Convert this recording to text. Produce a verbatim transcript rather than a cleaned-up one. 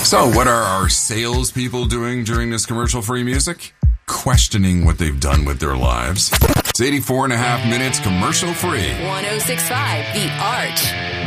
So, what are our salespeople doing during this commercial-free music? Questioning what they've done with their lives. It's eighty-four and a half minutes commercial-free. one oh six point five The Arch.